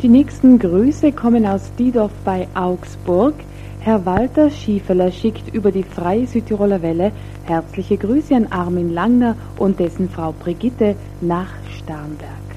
Die nächsten Grüße kommen aus Diedorf bei Augsburg. Herr Walter Schiefeler schickt über die Freie Südtiroler Welle herzliche Grüße an Armin Langner und dessen Frau Brigitte nach Starnberg.